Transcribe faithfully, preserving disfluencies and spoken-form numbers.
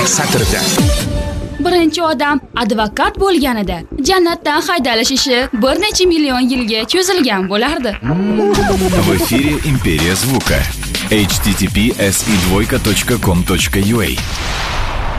satrda. Birinchi odam advokat bo'lganida jannatdan haydalish ishi bir necha million yilga cho'zilgan bo'lardi. В эфире Империя звука. эйч ти ти пи эс и двойка точка ком точка ю а